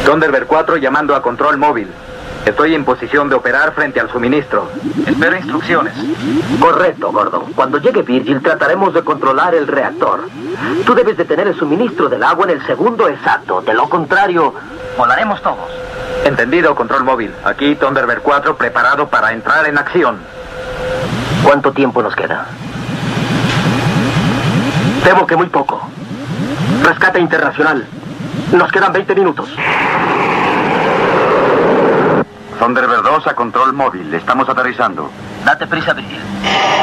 Thunderbird 4 llamando a control móvil. Estoy en posición de operar frente al suministro. Espero instrucciones. Correcto, Gordon. Cuando llegue Virgil, trataremos de controlar el reactor. Tú debes de tener el suministro del agua en el segundo exacto. De lo contrario, volaremos todos. Entendido, control móvil. Aquí Thunderbird 4 preparado para entrar en acción. ¿Cuánto tiempo nos queda? Temo que muy poco. Rescate internacional. Nos quedan 20 minutos. Thunderbird 2 a control móvil. Estamos aterrizando. Date prisa, Virgil.